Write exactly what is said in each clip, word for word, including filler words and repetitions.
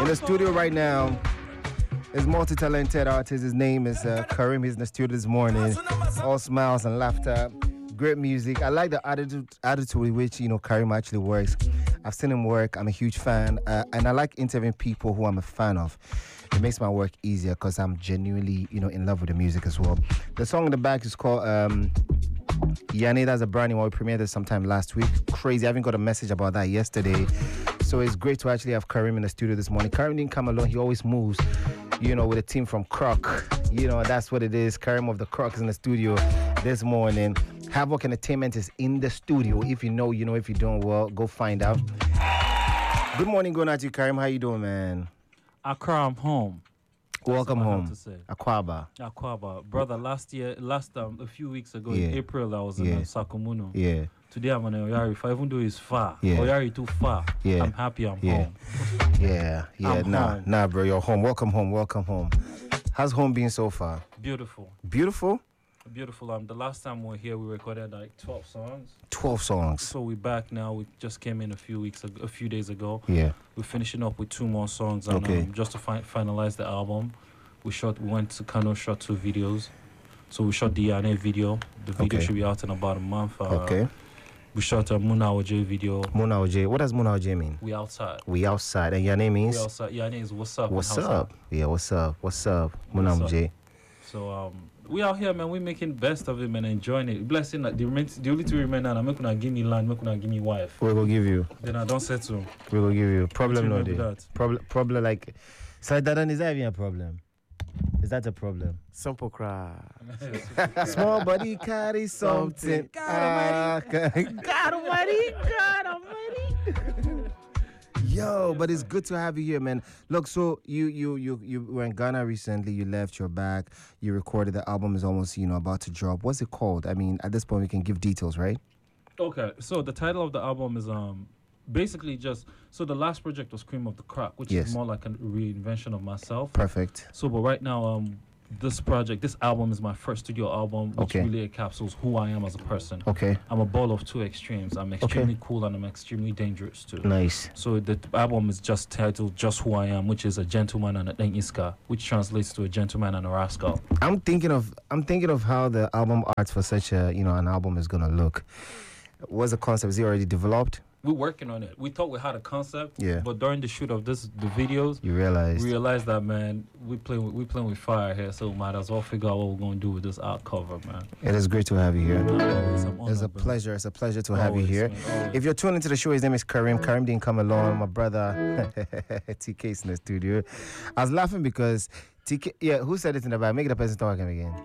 In the studio right now is multi-talented artist. His name is uh, Karim. He's in the studio this morning. All smiles and laughter. Great music. I like the attitude, attitude with which, you know, Karim actually works. I've seen him work. I'm a huge fan. Uh, and I like interviewing people who I'm a fan of. It makes my work easier because I'm genuinely, you know, in love with the music as well. The song in the back is called um, Yane. That's a brand new one. We premiered it sometime last week. Crazy. I haven't got a message about that yesterday. So it's great to actually have Karim in the studio this morning. Karim didn't come alone. He always moves, you know, with a team from Croc. You know, that's what it is. Karim of the Croc is in the studio this morning. Havoc Entertainment is in the studio. If you know, you know. If you don't, well, go find out. Good morning, going out to you, Karim. How you doing, man? Accra, I'm home. Welcome That's what I home. have to say. Akwaba. Akwaba. Brother, last year, last um, a few weeks ago, Yeah. in April, I was in Yeah. uh, Sakumuno. Yeah. Today, I'm in Oyari. Even though it's far, Yeah. Oyari too far, Yeah. I'm happy I'm Yeah. home. Yeah. Yeah. I'm nah, home. nah, bro. You're home. Welcome home. Welcome home. How's home been so far? Beautiful. Beautiful? Beautiful. Um, the last time we were here, we recorded like twelve songs. twelve songs. So we're back now. We just came in a few weeks ago, a few days ago. Yeah. We're finishing up with two more songs. And, Okay. um, just to fi- finalize the album, we shot. We went to Kano, shot two videos. So we shot the Yane video. The video Okay. should be out in about a month. Uh, Okay. We shot a Muna Oje video. Muna Oje. What does Muna Oje mean? We outside. We outside. And your name means? We outside. Yane is what's up. in What's Hausa. up? Yeah, what's up? What's up? Muna What's up? Oje. So um, we out here, man. We making best of it, man. Enjoying it. Blessing that the, remain- the only two remain now. I'm not gonna give me land. I'm not gonna give me wife. We will give you. Then I don't settle. We will give you. Problem no Remember day. that. Problem, problem like. So that is that even a problem? Is that a problem? Simple cry. Small body carry something. Ah, God almighty, God almighty. Yo, but it's good to have you here, man. Look, so you you you you were in Ghana recently. You left. You're back. You recorded. The album is almost, you know, about to drop. What's it called? I mean, at this point, we can give details, right? Okay, so the title of the album is um basically just so the last project was Cream of the Crop, which Yes. is more like a reinvention of myself. Perfect. So, but right now, um, this project, this album is my first studio album, which Okay. really encapsulates who I am as a person. Okay. I'm a ball of two extremes. I'm extremely cool and I'm extremely dangerous too. Nice. So the t- album is just titled "Just Who I Am," which is a gentleman and an iska, which translates to a gentleman and a rascal. I'm thinking of I'm thinking of how the album art for such a, you know, an album is gonna look. What's the concept? Is it already developed? We're working on it. We thought we had a concept, Yeah. but during the shoot of this, the videos, You realize? we realized that, man, we play with, we playing with fire here, so might as well figure out what we're gonna do with this art cover, man. It is great to have you here. Always, I'm It's a honored, bro. pleasure. It's a pleasure to have you Always, here. man, always. If you're tuning into the show, his name is Karim. Karim didn't come alone. My brother T K is in the studio. I was laughing because T K. Yeah, who said it in the back? Make the person talk him again.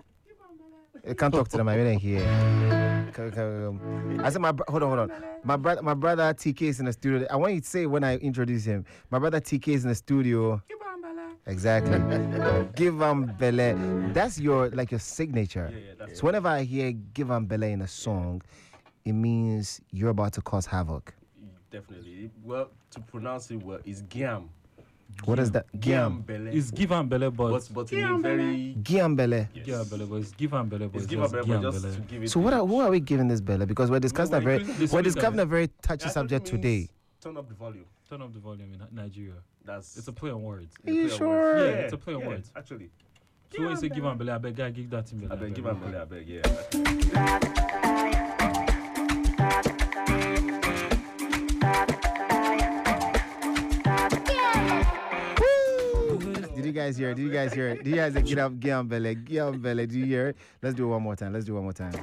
I can't talk to them. I didn't hear. Come- come- come. I said, my bro- hold on, hold on. My brother, my brother T K is in the studio. I want you to say when I introduce him. My brother T K is in the studio. Exactly. Give him Bele. That's your like your signature. Yeah, yeah, that's So whenever I hear Give him Bele in a song, it means you're about to cause havoc. Definitely. Well, to pronounce it well, it's Giam. What is that? Giam Giam. Bele. It's give and belle, but But, but in a very. Giam Bele. Yes. give and belle, but it's give and belle, but It's it's give just Bele, give but and just belle. to give it. So what are, who are we giving this Bele? Because we're discussing a we're very increasing this we're week, discussing guys. a very touchy Actually subject means today. Turn up the volume. Turn up the volume in Nigeria. That's. It's a play on words. Are you play on sure? words. Yeah, Yeah, it's a play on yeah, words. Actually. So when you say give and belle, I beg, guy, give that to me. I beg, give him Bele, I beg, yeah. Did you guys hear it? Did you guys hear it? Did you guys get up Giam Bele? Giam Bele, did you hear it? Let's do it one more time. Let's do it one more time.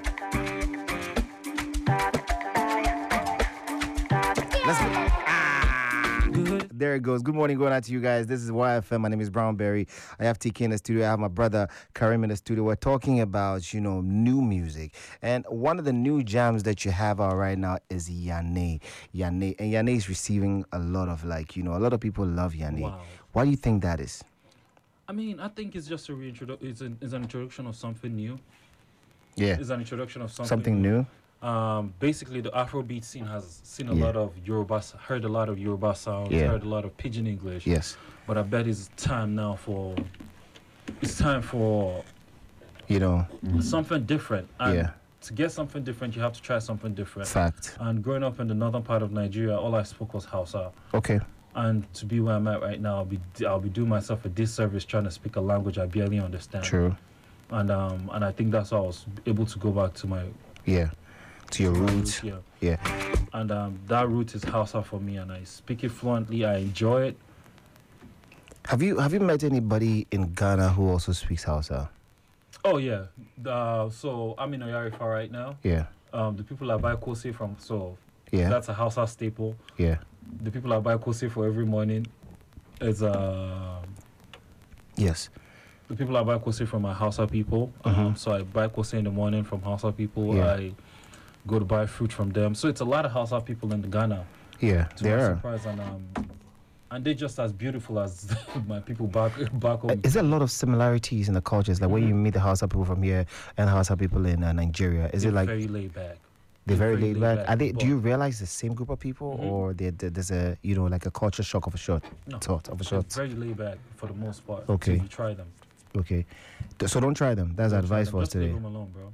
Let's do Ah! There it goes. Good morning, going out to you guys. This is Y F M. My name is Brown Berry. I have T K in the studio. I have my brother Karim in the studio. We're talking about, you know, new music. And one of the new jams that you have out right now is Yane. Yane. And Yane is receiving a lot of, like, you know, a lot of people love Yane. Wow. Why do you think that is? I mean, I think it's just a reintroduction. It's an, it's an introduction of something new. Yeah. It's an introduction of something. Something new? Um, basically, the Afrobeat scene has seen a Yeah. lot of Yoruba, s- heard a lot of Yoruba sounds, Yeah. heard a lot of Pidgin English. Yes. But I bet it's time now for, it's time for You know, something different. And yeah. to get something different, you have to try something different. Fact. And growing up in the northern part of Nigeria, all I spoke was Hausa. Okay. And to be where I'm at right now, I'll be I'll be doing myself a disservice trying to speak a language I barely understand. True. And um and I think that's how I was able to go back to my Yeah. To your to my roots. Yeah. Yeah. And um that root is Hausa for me, and I speak it fluently. I enjoy it. Have you have you met anybody in Ghana who also speaks Hausa? Oh yeah. Uh, so I'm in Oyarifa right now. Yeah. Um, the people I buy kose from, so Yeah. that's a Hausa staple. Yeah. The people I buy kose for every morning is uh Yes. the people I buy kose from are Hausa people. Um, Mhm. so I buy kose in the morning from Hausa people. Yeah. I go to buy fruit from them. So it's a lot of Hausa people in Ghana. Yeah. To There my are. surprise, and um, and they're just as beautiful as my people back back Uh, home. Is there a lot of similarities in the cultures? Like when you meet the Hausa people from here and Hausa people in uh, Nigeria, is They're it like very laid back? they're very very laid laid back? back, Are they? but- Do you realize the same group of people, Mhm. or they, they- there's a you know like a culture shock of a shot, No. thought of a They're shot? very laid back for the most part. Okay. Till you try them. Okay, D- so don't try them. That's Don't try advice them. for us Just leave today. them alone, bro.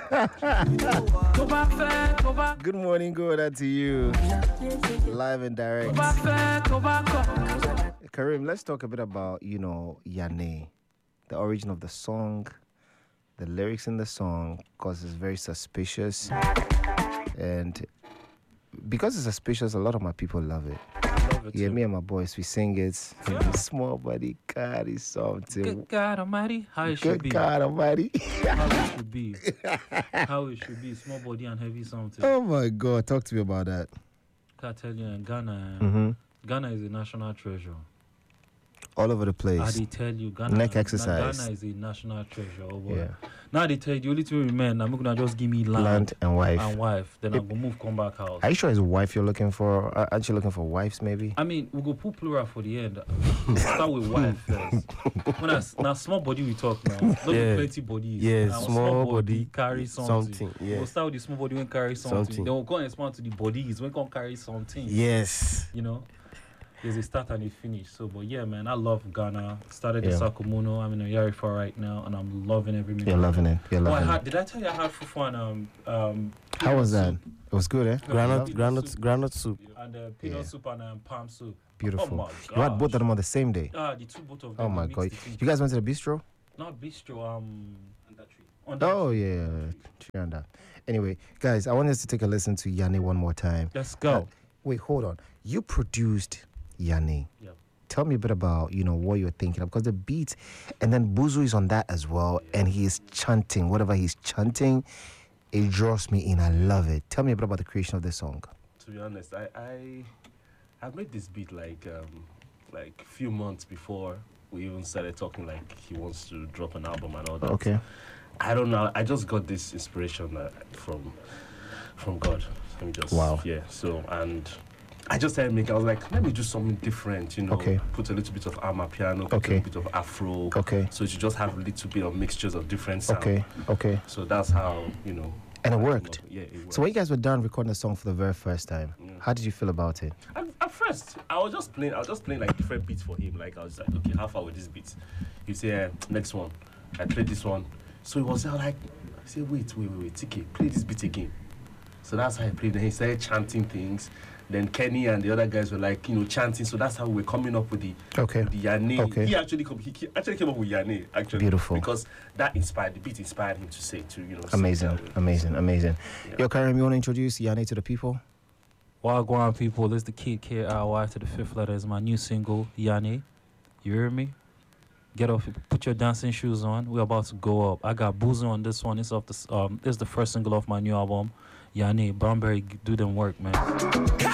Good morning, go out to you, live and direct. Karim, let's talk a bit about you know Yane, the origin of the song, the lyrics in the song, because it's very suspicious, and because it's suspicious, a lot of my people love it. Love it Yeah, too. me and my boys, we sing it. Small body, God is something. Good God Almighty, how it should Good be. God Almighty. How it should be. How it should be. Small body and heavy something. Oh my God, talk to me about that. I tell you, in Ghana, Mm-hmm. Ghana is a national treasure. All over the I place. they tell you, Ghana, Neck Na- exercise. Ghana is a national treasure. Oh boy. Yeah, Now they tell you, the only two remain. I'm gonna just give me land, land and wife. and wife. Then It- I'm gonna move, come back house. Are you sure it's a wife you're looking for? Uh, Aren't you looking for wives, maybe? I mean, we go put plural for the end. Start with wife first. When I s- now small body we talk now. Not Yeah. plenty bodies. Yeah, Now small body, carry something. something, We'll yeah. start with the small body when carry something. Something. Then we'll go and expand to the bodies when can carry something. Yes. You know, there's a start and a finish. So, but yeah, man, I love Ghana. Started in Yeah. Sakumono. I'm in Oyarifa right now, and I'm loving every minute. You're loving it. You're Oh, I loving had. it. Did I tell you I had fufu and um um? How was that? peanut It was good, eh? soup? Granite, Peanut granite, soup granite soup. and uh, peanut Yeah. soup and um, palm soup. Beautiful. Oh my You had both gosh. of them on the same day. Ah, the two both of them. Oh we my mixed God. the two. You guys went to the bistro? Not bistro. Um, on that tree. On that Oh, tree. yeah. True on that. Anyway, guys, I want us to take a listen to Yane one more time. Let's go. Wait, hold on. You produced Yane. Yep. Tell me a bit about, you know, what you're thinking of. Because the beat, and then Buzu is on that as well. And he is chanting. Whatever he's chanting, it draws me in. I love it. Tell me a bit about the creation of this song. To be honest, I I I made this beat like um like few months before we even started talking. Like he wants to drop an album and all that. Okay. I don't know. I just got this inspiration uh, from from God. Let me just Wow. Yeah. So and I just started making. I was like, let me do something different. You know, Okay. put a little bit of Ama piano, put Okay. a little bit of Afro. Okay. So you just have a little bit of mixtures of different sounds. Okay. Okay. So that's how you know. And it I came worked. up- Yeah, it worked. So when you guys were done recording the song for the very first time, Yeah. how did you feel about it? At, at first, I was just playing. I was just playing like different beats for him. Like I was like, okay, how far with this beat? You say uh, next one. I played this one. So he was there like, I said, wait, wait, wait, wait, T K, play this beat again. So that's how I played. Then he started chanting things. Then Kenny and the other guys were like, you know, chanting. So that's how we were coming up with the Okay. the Yane. Okay. He actually come, he, he actually came up with Yane actually. Beautiful. Because that inspired the beat inspired him to say to you know. say it Amazing. that way. Amazing. Amazing. Yeah. Yo, Karim, you want to introduce Yane to the people? Wagwan people, this is the Kid K R Y to the fifth letter is my new single, Yane. You hear me? Get off, put your dancing shoes on. We're about to go up. I got Boozer on this one. It's off the um, this is the first single off my new album, Yane. Brownberry, do them work, man.